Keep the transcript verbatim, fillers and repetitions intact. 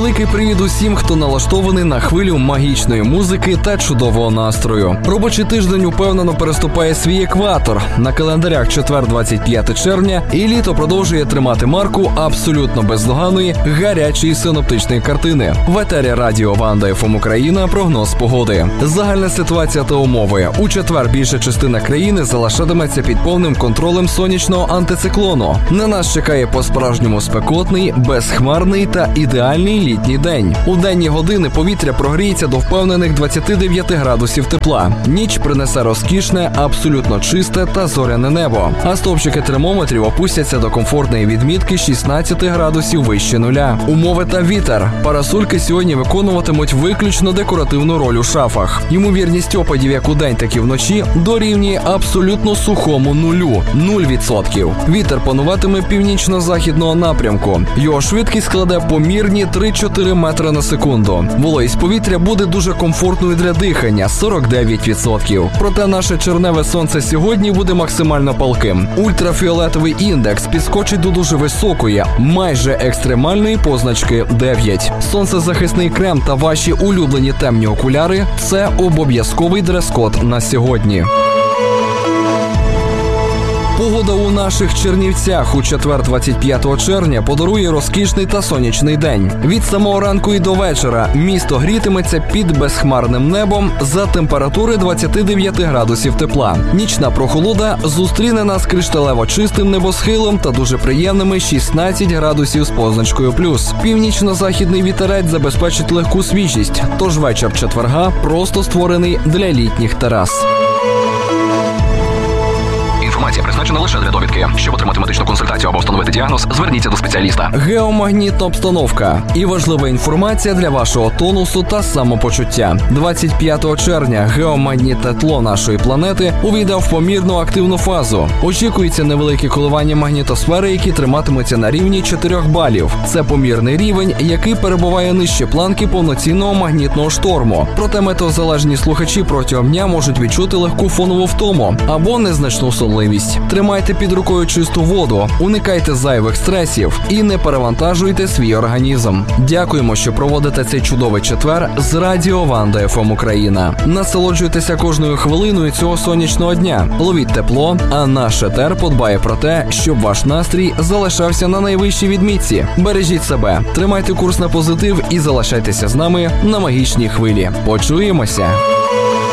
Великий привіт усім, хто налаштований на хвилю магічної музики та чудового настрою. Робочий тиждень упевнено переступає свій екватор. На календарях четвер, двадцять п'яте червня, і літо продовжує тримати марку абсолютно бездоганної гарячої синоптичної картини. В етері радіо Ванда еф ем Україна прогноз погоди. Загальна ситуація та умови. У четвер більша частина країни залишатиметься під повним контролем сонячного антициклону. На нас чекає по-справжньому спекотний, безхмарний та ідеальний літній день. У денні години повітря прогріється до впевнених двадцяти дев'яти градусів тепла. Ніч принесе розкішне, абсолютно чисте та зоряне небо. А стовпчики термометрів опустяться до комфортної відмітки шістнадцяти градусів вище нуля. Умови та вітер. Парасольки сьогодні виконуватимуть виключно декоративну роль у шафах. Ймовірність опадів як у день, так і вночі дорівнює абсолютно сухому нулю – нуль відсотків. Вітер пануватиме північно-західного напрямку. Його швидкість складе помірні три-чотири метри на секунду. Вологість повітря буде дуже комфортною для дихання – сорок дев'ять відсотків. Проте наше червневе сонце сьогодні буде максимально палким. Ультрафіолетовий індекс підскочить до дуже високої, майже екстремальної позначки дев'ять. Сонцезахисний крем та ваші улюблені темні окуляри – це обов'язковий дрес-код на сьогодні. Погода у наших Чернівцях у четвер, двадцять п'ятого червня, подарує розкішний та сонячний день. Від самого ранку і до вечора місто грітиметься під безхмарним небом за температури двадцяти дев'яти градусів тепла. Нічна прохолода зустріне нас кришталево чистим небосхилом та дуже приємними шістнадцять градусів з позначкою плюс. Північно-західний вітерець забезпечить легку свіжість, тож вечір четверга просто створений для літніх терас. Інформація призначена лише для довідки. Щоб отримати медичну консультацію або встановити діагноз, зверніться до спеціаліста. Геомагнітна обстановка і важлива інформація для вашого тонусу та самопочуття. двадцять п'ятого червня геомагнітне тло нашої планети увійде в помірну активну фазу. Очікується невеликі коливання магнітосфери, які триматимуться на рівні чотирьох балів. Це помірний рівень, який перебуває нижче планки повноцінного магнітного шторму. Проте метеозалежні слухачі протягом дня можуть відчути легку фонову втому або незначну сонливість. Тримайте під рукою чисту воду, уникайте зайвих стресів і не перевантажуйте свій організм. Дякуємо, що проводите цей чудовий четвер з радіо Ванда еф ем Україна. Насолоджуйтеся кожною хвилиною цього сонячного дня. Ловіть тепло, а наш етер подбає про те, щоб ваш настрій залишався на найвищій відмітці. Бережіть себе, тримайте курс на позитив і залишайтеся з нами на магічній хвилі. Почуємося!